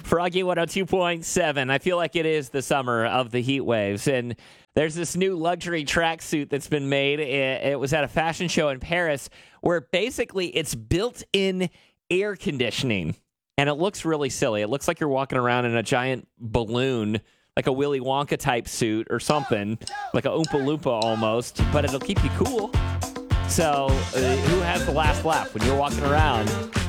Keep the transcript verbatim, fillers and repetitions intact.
Froggy one oh two point seven. I feel like it is the summer of the heat waves. And there's this new luxury tracksuit that's been made. It, it was at a fashion show in Paris where basically it's built-in air conditioning. And it looks really silly. It looks like you're walking around in a giant balloon, like a Willy Wonka type suit or something, like a Oompa Loompa almost, but it'll keep you cool. So uh, who has the last laugh when you're walking around